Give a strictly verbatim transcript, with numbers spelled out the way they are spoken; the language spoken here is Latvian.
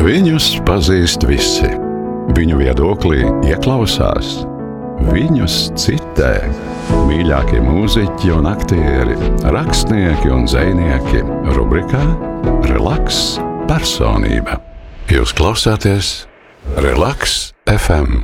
Viņus pazīst visi. Viņu viedoklī ieklausās. Viņus citē mīļākie mūziķi un aktieri, rakstnieki un dzejnieki. Rubrikā Relaks personība. Jūs klausāties Relaks F M.